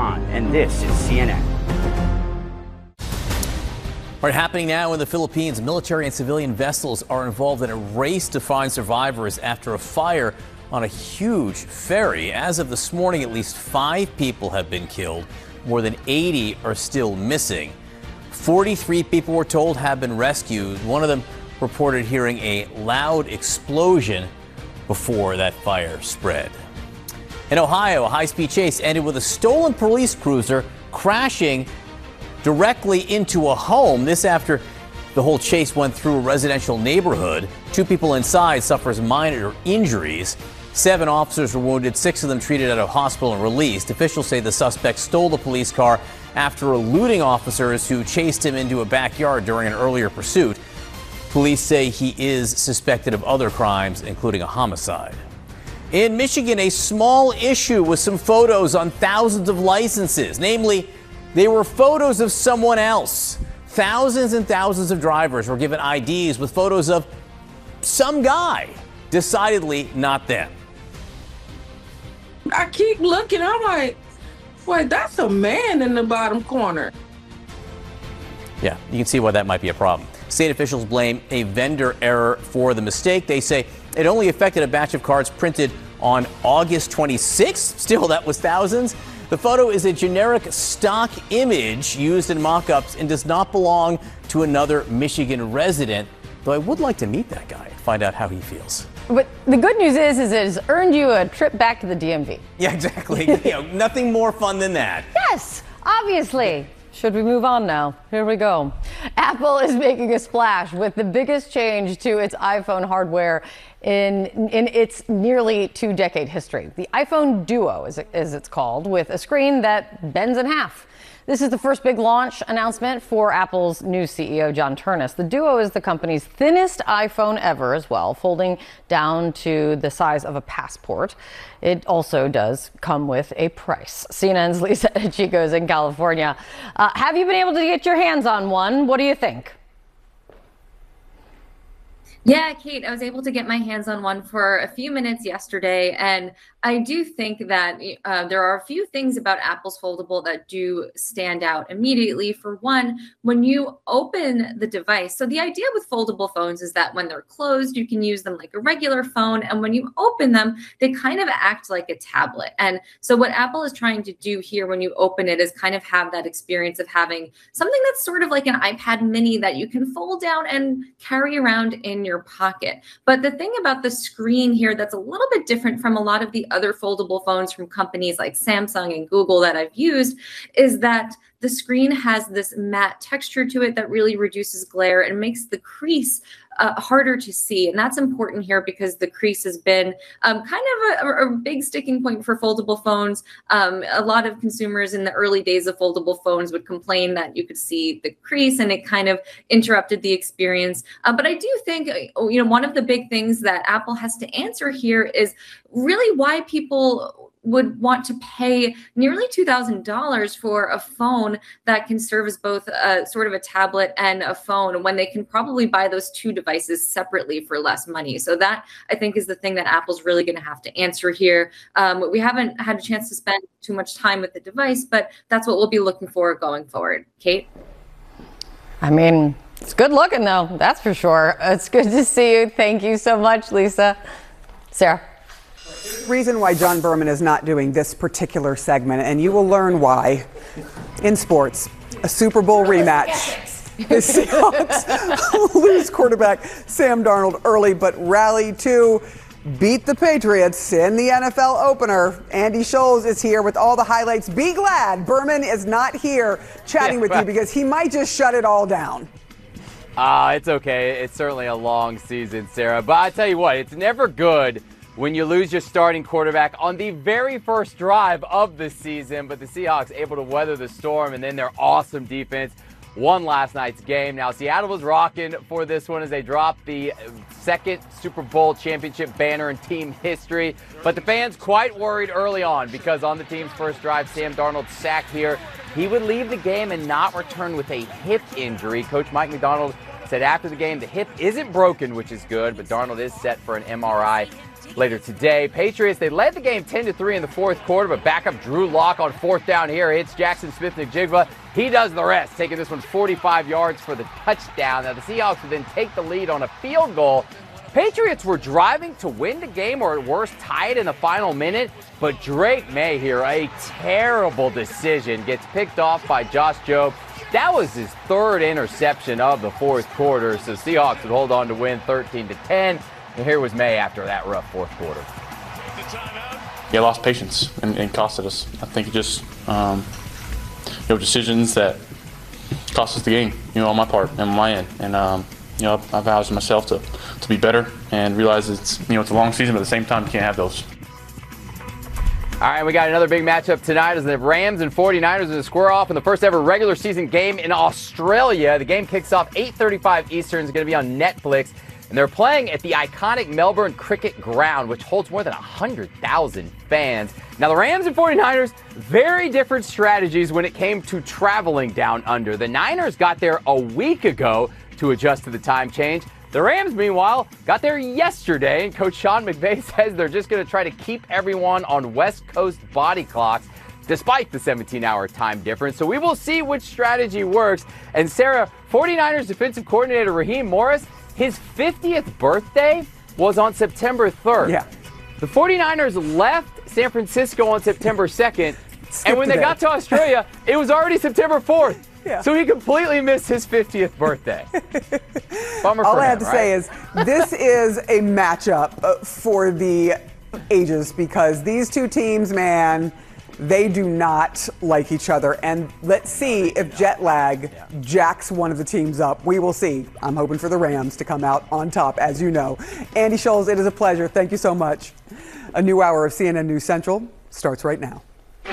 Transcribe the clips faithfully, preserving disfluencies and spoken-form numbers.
And this is C N N. All right, happening now in the Philippines, military and civilian vessels are involved in a race to find survivors after a fire on a huge ferry. As of this morning, at least five people have been killed. More than eighty are still missing. forty-three people, we're told, have been rescued. One of them reported hearing a loud explosion before that fire spread. In Ohio, a high-speed chase ended with a stolen police cruiser crashing directly into a home. This after the whole chase went through a residential neighborhood. Two people inside suffers minor injuries. Seven officers were wounded, six of them treated at a hospital and released. Officials say the suspect stole the police car after eluding officers who chased him into a backyard during an earlier pursuit. Police say he is suspected of other crimes, including a homicide. In Michigan, a small issue with some photos on thousands of licenses. Namely, they were photos of someone else. Thousands and thousands of drivers were given I Ds with photos of some guy. Decidedly not them. I keep looking, I'm like, wait, that's a man in the bottom corner. Yeah, you can see why that might be a problem. State officials blame a vendor error for the mistake. They say it only affected a batch of cards printed on August twenty-sixth. Still, that was thousands. The photo is a generic stock image used in mock-ups and does not belong to another Michigan resident, though I would like to meet that guy and find out how he feels. But the good news is, is it has earned you a trip back to the D M V. Yeah, exactly. You know, nothing more fun than that. Yes, obviously. Should we move on now? Here we go. Apple is making a splash with the biggest change to its iPhone hardware in in its nearly two-decade history. The iPhone Duo, as, it, as it's called, with a screen that bends in half. This is the first big launch announcement for Apple's new C E O, John Ternus. The Duo is the company's thinnest iPhone ever as well, folding down to the size of a passport. It also does come with a price. C N N's Lisa Chico's in California. Uh, have you been able to get your hands on one? What do you think? Yeah, Kate, I was able to get my hands on one for a few minutes yesterday, and I do think that uh, there are a few things about Apple's foldable that do stand out immediately. For one, when you open the device, so the idea with foldable phones is that when they're closed, you can use them like a regular phone, and when you open them, they kind of act like a tablet. And so what Apple is trying to do here when you open it is kind of have that experience of having something that's sort of like an iPad mini that you can fold down and carry around in your pocket. But the thing about the screen here that's a little bit different from a lot of the other foldable phones from companies like Samsung and Google that I've used is that the screen has this matte texture to it that really reduces glare and makes the crease uh, harder to see. And that's important here because the crease has been um, kind of a, a big sticking point for foldable phones. Um, a lot of consumers in the early days of foldable phones would complain that you could see the crease and it kind of interrupted the experience. Uh, but I do think, you know, one of the big things that Apple has to answer here is really why people would want to pay nearly two thousand dollars for a phone that can serve as both a sort of a tablet and a phone when they can probably buy those two devices separately for less money. So that, I think, is the thing that Apple's really going to have to answer here. Um, we haven't had a chance to spend too much time with the device, but that's what we'll be looking for going forward. Kate? I mean, it's good looking, though. That's for sure. It's good to see you. Thank you so much, Lisa. Sarah? Reason why John Berman is not doing this particular segment, and you will learn why in sports. A Super Bowl rematch. The Seahawks lose quarterback Sam Darnold early, but rally to beat the Patriots in the N F L opener. Andy Scholes is here with all the highlights. Be glad Berman is not here chatting yeah, with right. you because he might just shut it all down. Ah, uh, it's okay. It's certainly a long season, Sarah. But I tell you what, it's never good when you lose your starting quarterback on the very first drive of the season. But the Seahawks able to weather the storm, and then their awesome defense won last night's game. Now, Seattle was rocking for this one as they dropped the second Super Bowl championship banner in team history. But the fans quite worried early on because on the team's first drive, Sam Darnold sacked here. He would leave the game and not return with a hip injury. Coach Mike Macdonald said after the game the hip isn't broken, which is good, but Darnold is set for an M R I later today. Patriots, they led the game ten to three in the fourth quarter, but backup Drew Lock on fourth down here hits Jackson Smith-Njigba. He does the rest, taking this one forty-five yards for the touchdown. Now the Seahawks would then take the lead on a field goal. Patriots were driving to win the game, or at worst tie it in the final minute, but Drake May here, a terrible decision, gets picked off by Josh Jobe. That was his third interception of the fourth quarter, so Seahawks would hold on to win thirteen to ten. And here was May after that rough fourth quarter. Yeah, lost patience and, and costed us. I think it just, um, you know, decisions that cost us the game, you know, on my part and on my end. And, um, you know, I vowed to myself to, to be better and realize it's, you know, it's a long season, but at the same time, you can't have those. All right, we got another big matchup tonight as the Rams and forty-niners are to square off in the first ever regular season game in Australia. The game kicks off eight thirty-five Eastern. It's going to be on Netflix. And they're playing at the iconic Melbourne Cricket Ground, which holds more than one hundred thousand fans. Now, the Rams and forty-niners, very different strategies when it came to traveling down under. The Niners got there a week ago to adjust to the time change. The Rams, meanwhile, got there yesterday, and Coach Sean McVay says they're just going to try to keep everyone on West Coast body clocks despite the seventeen-hour time difference. So we will see which strategy works. And Sarah, forty-niners defensive coordinator Raheem Morris, his fiftieth birthday was on September third. Yeah. The forty-niners left San Francisco on September second, and when they day. got to Australia, it was already September fourth. Yeah. So he completely missed his fiftieth birthday. Bummer All for I have him, to right? say is this is a matchup uh, for the ages, because these two teams, man, they do not like each other. And let's see if jet lag jacks one of the teams up. We will see. I'm hoping for the Rams to come out on top, as you know. Andy Scholes, it is a pleasure. Thank you so much. A new hour of C N N News Central starts right now.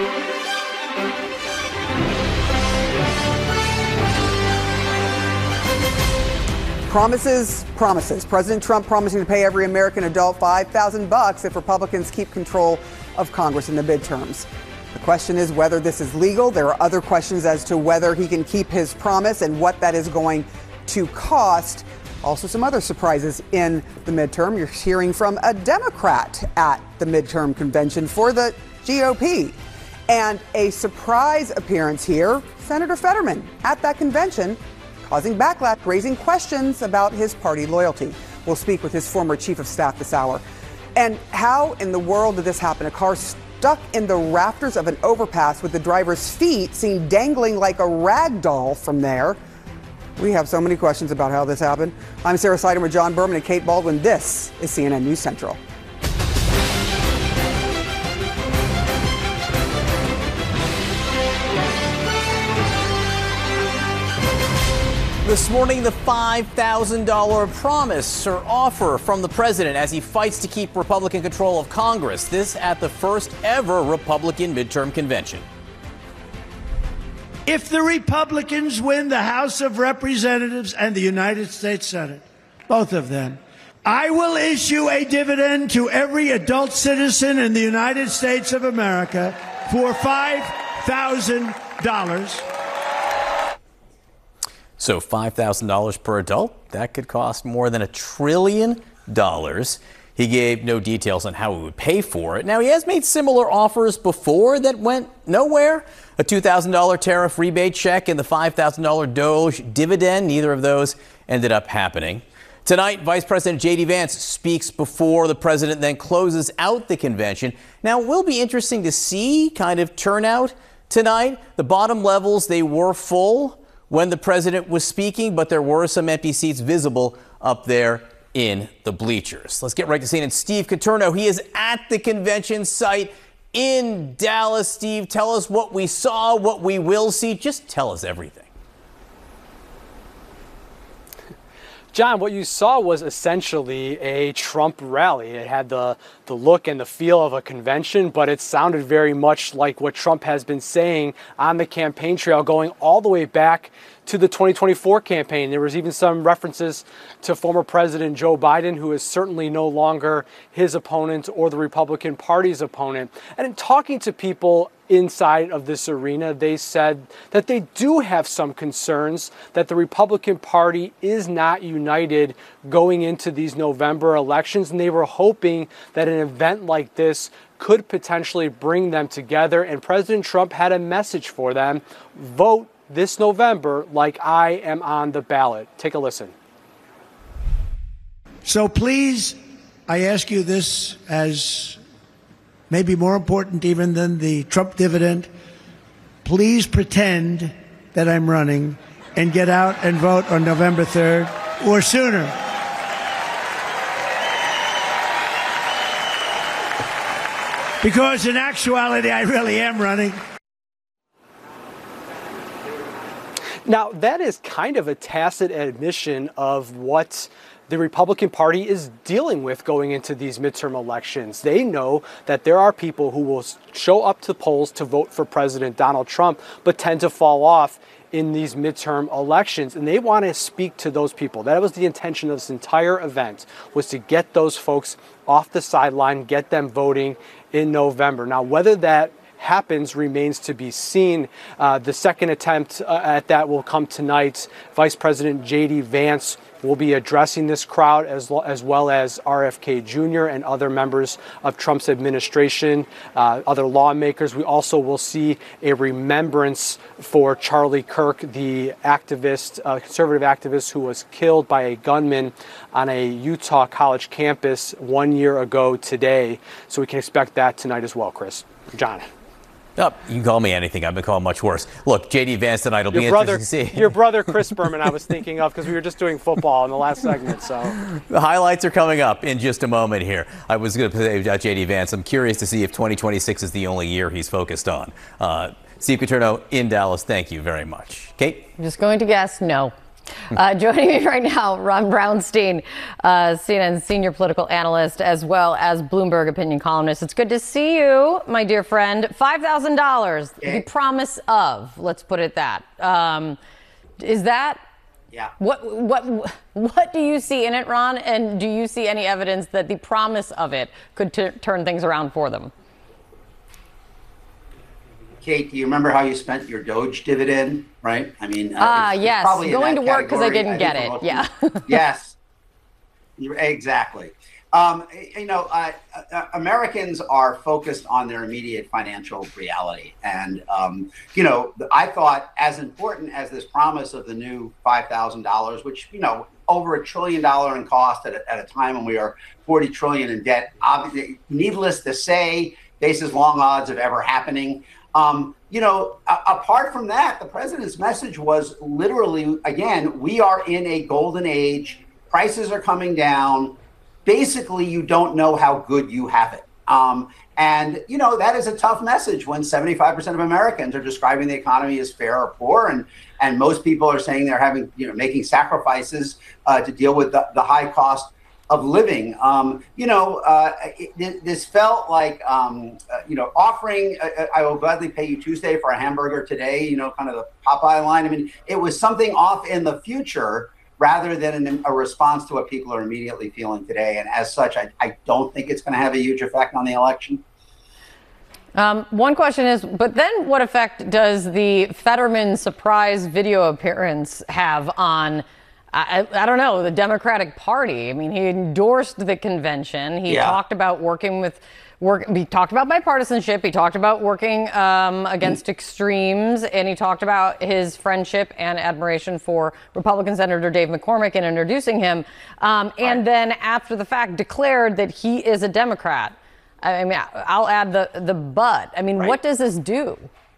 Promises, promises. President Trump promising to pay every American adult five thousand bucks if Republicans keep control of Congress in the midterms. The question is whether this is legal. There are other questions as to whether he can keep his promise and what that is going to cost. Also, some other surprises in the midterm. You're hearing from a Democrat at the midterm convention for the G O P. And a surprise appearance here, Senator Fetterman at that convention, causing backlash, raising questions about his party loyalty. We'll speak with his former chief of staff this hour. And how in the world did this happen? A car stuck in the rafters of an overpass with the driver's feet seen dangling like a rag doll from there. We have so many questions about how this happened. I'm Sarah Sider with John Berman and Kate Baldwin. This is C N N News Central. This morning, the five thousand dollars promise or offer from the president as he fights to keep Republican control of Congress. This at the first ever Republican midterm convention. If the Republicans win the House of Representatives and the United States Senate, both of them, I will issue a dividend to every adult citizen in the United States of America for five thousand dollars. So five thousand dollars per adult, that could cost more than a trillion dollars. He gave no details on how he would pay for it. Now, he has made similar offers before that went nowhere. A two thousand dollars tariff rebate check and the five thousand dollars Doge dividend. Neither of those ended up happening. Tonight, Vice President J D Vance speaks before the president then closes out the convention. Now, it will be interesting to see kind of turnout tonight. The bottom levels, they were full when the president was speaking, but there were some empty seats visible up there in the bleachers. Let's get right to C N N's Steve Coturno. He is at the convention site in Dallas. Steve, tell us what we saw, what we will see. Just tell us everything. John, what you saw was essentially a Trump rally. It had the, the look and the feel of a convention, but it sounded very much like what Trump has been saying on the campaign trail going all the way back to the twenty twenty-four campaign. There was even some references to former President Joe Biden, who is certainly no longer his opponent or the Republican Party's opponent. And in talking to people inside of this arena, they said that they do have some concerns that the Republican Party is not united going into these November elections, and they were hoping that an event like this could potentially bring them together. And President Trump had a message for them: vote this November like I am on the ballot. Take a listen. So please, I ask you this as maybe more important even than the Trump dividend. Please pretend that I'm running and get out and vote on November third or sooner. Because in actuality, I really am running. Now, that is kind of a tacit admission of what the Republican Party is dealing with going into these midterm elections. They know that there are people who will show up to polls to vote for President Donald Trump, but tend to fall off in these midterm elections, and they want to speak to those people. That was the intention of this entire event, was to get those folks off the sideline, get them voting in November. Now, whether that happens remains to be seen. Uh, the second attempt uh, at that will come tonight. Vice President J D Vance will be addressing this crowd, as, lo- as well as R F K Junior and other members of Trump's administration, uh, other lawmakers. We also will see a remembrance for Charlie Kirk, the activist, uh, conservative activist who was killed by a gunman on a Utah college campus one year ago today. So we can expect that tonight as well, Chris. John. Oh, you can call me anything. I've been called much worse. Look, J D Vance tonight will your be brother, interesting to see. Your brother, Chris Berman, I was thinking of because we were just doing football in the last segment. So the highlights are coming up in just a moment here. I was going to say about J D Vance. I'm curious to see if twenty twenty-six is the only year he's focused on. Uh, Steve Coturno in Dallas, thank you very much. Kate? I'm just going to guess no. Uh, joining me right now, Ron Brownstein, uh, C N N senior political analyst, as well as Bloomberg opinion columnist. It's good to see you, my dear friend. five thousand dollars, yeah. The promise of, let's put it that. Um, is that? Yeah. What what what do you see in it, Ron? And do you see any evidence that the promise of it could t- turn things around for them? Kate, do you remember how you spent your Doge dividend, right? I mean, ah, uh, it's, yes, it's going to work because I didn't I get it. Yeah. Yes, exactly. Um, you know, uh, uh, Americans are focused on their immediate financial reality. And, um, you know, I thought as important as this promise of the new five thousand dollars, which, you know, over a trillion dollar in cost at a, at a time when we are forty trillion in debt, obviously, needless to say, faces long odds of ever happening. Um, you know, a- apart from that, the president's message was literally, again, we are in a golden age. Prices are coming down. Basically, you don't know how good you have it. Um, and, you know, that is a tough message when seventy-five percent of Americans are describing the economy as fair or poor. And, and most people are saying they're having, you know, making sacrifices uh, to deal with the, the high cost of living. Um, you know, uh, it, this felt like, um, uh, you know, offering, uh, I will gladly pay you Tuesday for a hamburger today, you know, kind of the Popeye line. I mean, it was something off in the future rather than an, a response to what people are immediately feeling today. And as such, I, I don't think it's going to have a huge effect on the election. Um, one question is, but then what effect does the Fetterman surprise video appearance have on I, I don't know, the Democratic Party? I mean, he endorsed the convention. He yeah. talked about working with work. He talked about bipartisanship. He talked about working um, against mm. extremes. And he talked about his friendship and admiration for Republican Senator Dave McCormick in introducing him. Um, and right. then after the fact, declared that he is a Democrat. I mean, I'll add the, the but. I mean, right. what does this do?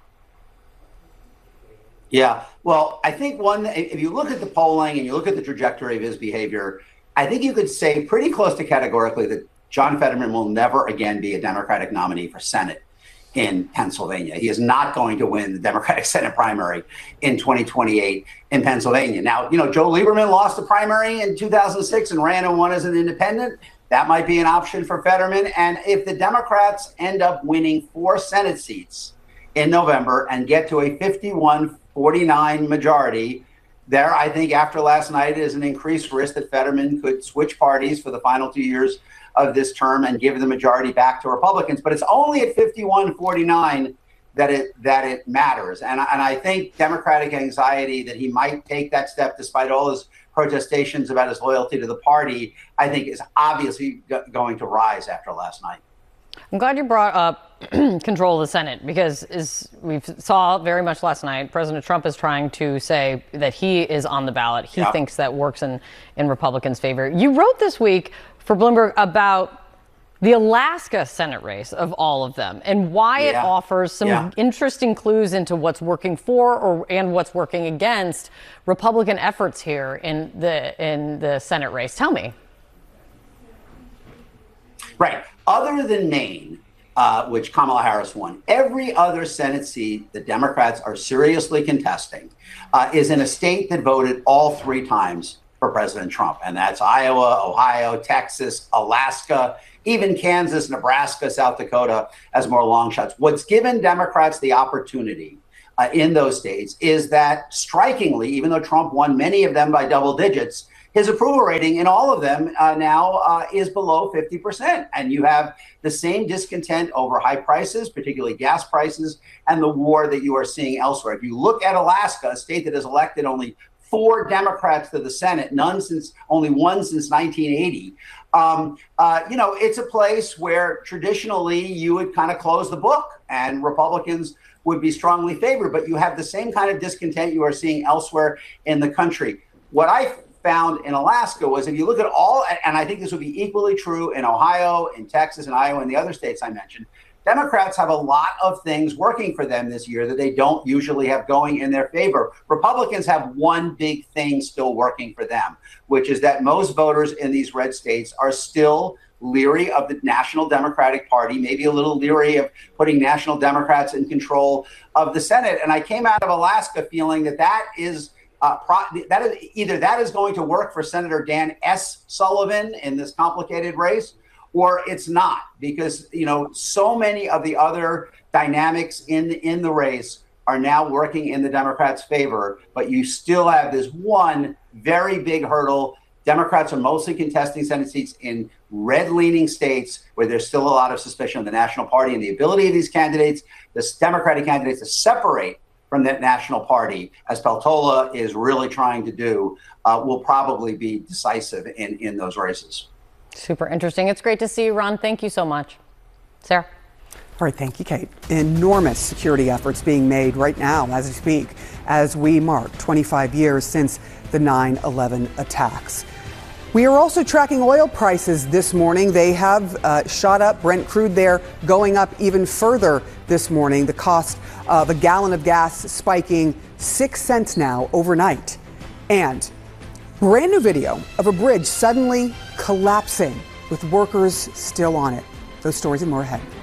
Yeah, well, I think one, if you look at the polling and you look at the trajectory of his behavior, I think you could say pretty close to categorically that John Fetterman will never again be a Democratic nominee for Senate in Pennsylvania. He is not going to win the Democratic Senate primary in twenty twenty-eight in Pennsylvania. Now, you know, Joe Lieberman lost the primary in two thousand six and ran and won as an independent. That might be an option for Fetterman. And if the Democrats end up winning four Senate seats in November and get to a fifty-one forty-nine majority, there, I think after last night is an increased risk that Fetterman could switch parties for the final two years of this term and give the majority back to Republicans. But it's only at fifty-one forty-nine that it that it matters. And, and I think Democratic anxiety that he might take that step despite all his protestations about his loyalty to the party, I think is obviously go- going to rise after last night. I'm glad you brought up control of the Senate, because as we saw very much last night, President Trump is trying to say that he is on the ballot. He yeah. thinks that works in, in Republicans' favor. You wrote this week for Bloomberg about the Alaska Senate race of all of them and why yeah. it offers some yeah. interesting clues into what's working for or and what's working against Republican efforts here in the in the Senate race. Tell me. Right. Other than Maine, uh, which Kamala Harris won, every other Senate seat the Democrats are seriously contesting uh, is in a state that voted all three times for President Trump. And that's Iowa, Ohio, Texas, Alaska, even Kansas, Nebraska, South Dakota as more long shots. What's given Democrats the opportunity uh, in those states is that strikingly, even though Trump won many of them by double digits, his approval rating in all of them uh, now uh, is below fifty percent. And you have the same discontent over high prices, particularly gas prices, and the war that you are seeing elsewhere. If you look at Alaska, a state that has elected only four Democrats to the Senate, none since, only one since nineteen eighty. Um, uh, you know, it's a place where traditionally you would kind of close the book and Republicans would be strongly favored, but you have the same kind of discontent you are seeing elsewhere in the country. What I found in Alaska was if you look at all, and I think this would be equally true in Ohio, in Texas, and Iowa, and the other states I mentioned, Democrats have a lot of things working for them this year that they don't usually have going in their favor. Republicans have one big thing still working for them, which is that most voters in these red states are still leery of the National Democratic Party, maybe a little leery of putting National Democrats in control of the Senate. And I came out of Alaska feeling that that is Uh, pro- that is either that is going to work for Senator Dan S. Sullivan in this complicated race, or it's not, because you know so many of the other dynamics in in the race are now working in the Democrats' favor. But you still have this one very big hurdle. Democrats are mostly contesting Senate seats in red-leaning states where there's still a lot of suspicion of the National Party and the ability of these candidates, the Democratic candidates, to separate from that National Party, as Peltola is really trying to do, uh, will probably be decisive in, in those races. Super interesting. It's great to see you, Ron. Thank you so much. Sarah? All right, thank you, Kate. Enormous security efforts being made right now as we speak, as we mark twenty-five years since the nine eleven attacks. We are also tracking oil prices this morning. They have uh, shot up. Brent crude there going up even further this morning. The cost of a gallon of gas spiking six cents now overnight. And brand new video of a bridge suddenly collapsing with workers still on it. Those stories and more ahead.